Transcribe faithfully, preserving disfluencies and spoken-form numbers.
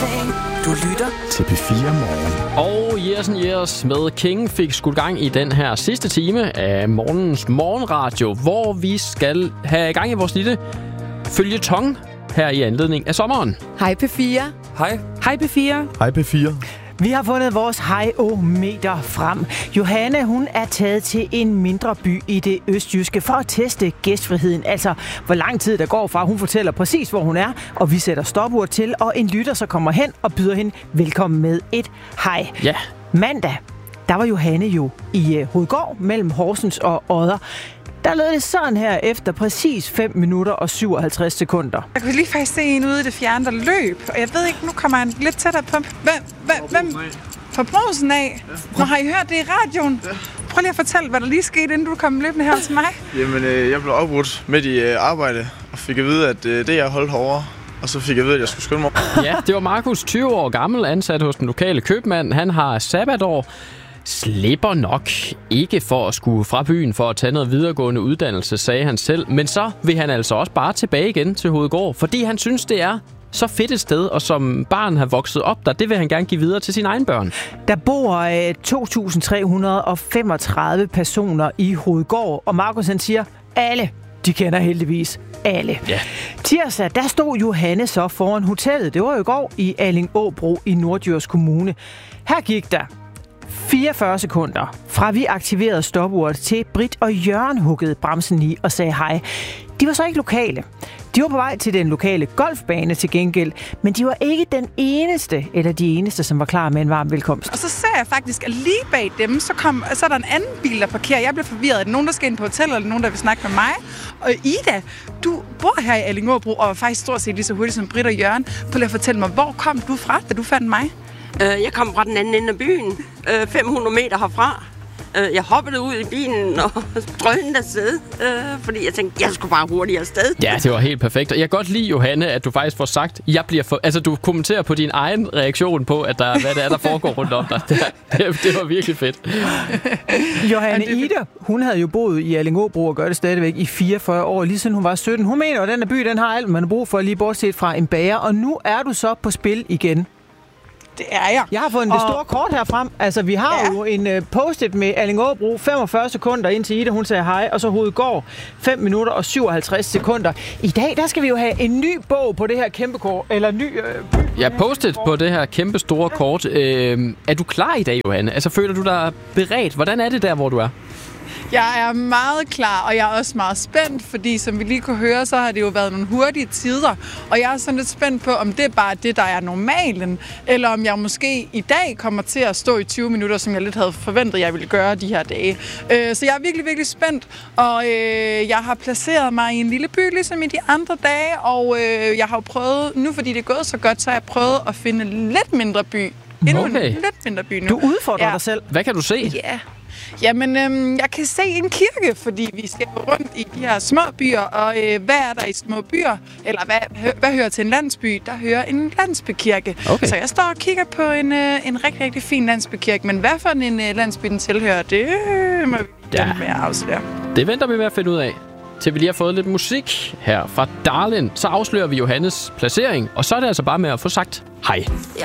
ting. Du lytter til P fire Morgen. Og Years and Years med King fik skudt gang i den her sidste time af morgens morgenradio, hvor vi skal have gang i vores lille føljeton her i anledning af sommeren. Hej P fire. Hej. Hej P fire. Hej P fire. Vi har fundet vores hej-o-meter frem. Johanne, hun er taget til en mindre by i det østjyske for at teste gæstfriheden. Altså, hvor lang tid der går fra. Hun fortæller præcis, hvor hun er, og vi sætter stopur til, og en lytter så kommer hen og byder hende velkommen med et hej. Ja. Mandag, der var Johanne jo i uh, Hovedgård mellem Horsens og Odder. Der lød det sådan her efter præcis fem minutter og syvoghalvtreds sekunder. Jeg kunne lige faktisk se en ude i det fjerne, der løb. Og jeg ved ikke, nu kommer han lidt tættere på. Hvem? Hvem? Fra Brosen af? Nå, har I hørt det i radioen? Prøv lige at fortælle, hvad der lige skete, inden du kom løbende her til mig. Jamen, øh, jeg blev afbrudt midt i øh, arbejde, og fik at vide, at øh, det jeg holdt herovre. Og så fik jeg at vide, at jeg skulle skynde mig. Ja, det var Markus, tyve år gammel, ansat hos den lokale købmand. Han har sabbatår. Slipper nok ikke for at skulle fra byen for at tage noget videregående uddannelse, sagde han selv. Men så vil han altså også bare tilbage igen til Hovedgård, fordi han synes, det er så fedt et sted, og som barn har vokset op der, det vil han gerne give videre til sine egne børn. Der bor øh, to tusind tre hundrede og femogtredive personer i Hovedgård, og Markus han siger, alle, de kender heldigvis alle. Ja. Tirsdag, der stod Johanne så foran hotellet. Det var jo i går i Allingåbro i Norddjurs Kommune. Her gik der fireogfyrre sekunder, fra vi aktiverede stopuret til Britt og Jørgen huggede bremsen i og sagde hej. De var så ikke lokale. De var på vej til den lokale golfbane til gengæld, men de var ikke den eneste, eller de eneste, som var klar med en varm velkomst. Og så ser jeg faktisk, at lige bag dem, så, kom, så er der en anden bil, der parkerer. Jeg bliver forvirret. Er det nogen, der skal ind på hotel, eller nogen, der vil snakke med mig? Og Ida, du bor her i Allingåbro, og er faktisk stort set lige så hurtigt som Britt og Jørgen. Prøv lige at fortælle mig, hvor kom du fra, da du fandt mig? Jeg kom fra den anden ende af byen, fem hundrede meter herfra. Jeg hoppede ud i bilen og drønede afsted, fordi jeg tænkte, jeg skulle bare hurtigt afsted. Ja, det var helt perfekt. Og jeg kan godt lide, Johanne, at du faktisk får sagt, jeg bliver for... altså du kommenterer på din egen reaktion på, at der, hvad det er, der foregår rundt om dig. Det, det, det var virkelig fedt. Johanne Ida, hun havde jo boet i Allingåbro og gør det stadigvæk i fireogfyrre år, lige siden hun var sytten. Hun mener, at den her by, den har alt, man har brug for, lige bortset fra en bager. Og nu er du så på spil igen. Det er jeg. Jeg har fået en det store kort her frem. Altså, vi har ja. jo en uh, post-it med Allingåbro, femogfyrre sekunder indtil Ida, hun sagde hej, og så Hovedgård, fem minutter og syvoghalvtreds sekunder. I dag, der skal vi jo have en ny bog på det her kæmpe kort, eller ny... Øh, ja, post-it på det her kæmpe store kort. Øh, er du klar i dag, Johanne? Altså, føler du dig beredt? Hvordan er det der, hvor du er? Jeg er meget klar, og jeg er også meget spændt, fordi som vi lige kunne høre, så har det jo været nogle hurtige tider. Og jeg er sådan lidt spændt på, om det er bare det, der er normalen, eller om jeg måske i dag kommer til at stå i tyve minutter, som jeg lidt havde forventet, jeg ville gøre de her dage. Så jeg er virkelig, virkelig spændt, og jeg har placeret mig i en lille by, ligesom i de andre dage, og jeg har jo prøvet, nu fordi det er gået så godt, så har jeg prøvet at finde en lidt mindre by. Endnu okay. en lidt mindre by nu. Du udfordrer ja. dig selv. Hvad kan du se? Ja. Jamen, øhm, jeg kan se en kirke, fordi vi skal rundt i de her små byer, og øh, hvad er der i små byer? Eller hvad, hø, hvad hører til en landsby? Der hører en landsbykirke. Okay. Så jeg står og kigger på en, øh, en rigtig, rigtig fin landsbykirke. Men hvad for en øh, landsby den tilhører, det øh, må vi ja. med at afsløre. Det venter vi med at finde ud af. Til vi lige har fået lidt musik her fra Darlin, så afslører vi Johannes placering, og så er det altså bare med at få sagt hej. Ja.